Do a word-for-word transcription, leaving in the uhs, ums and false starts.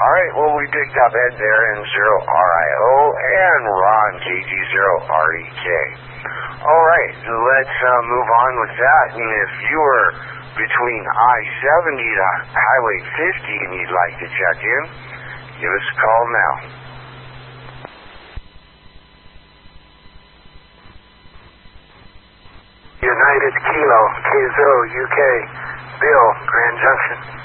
All right, well, we picked up Ed there in zero R I O and Ron K G zero R E K. All right, let's uh, move on with that. And if you were between I seventy to Highway fifty and you'd like to check in, give us a call now. United Kilo, K zero U K, Bill, Grand Junction.